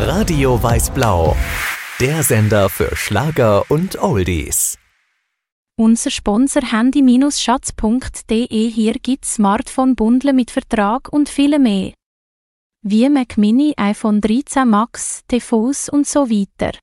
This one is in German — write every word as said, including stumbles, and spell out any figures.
Radio Weiß-Blau, der Sender für Schlager und Oldies. Unser Sponsor handy schatz punkt de. Hier gibt's Smartphone-Bundle mit Vertrag und viel mehr. Wie Mac Mini, iPhone dreizehn Max, T V s und so weiter.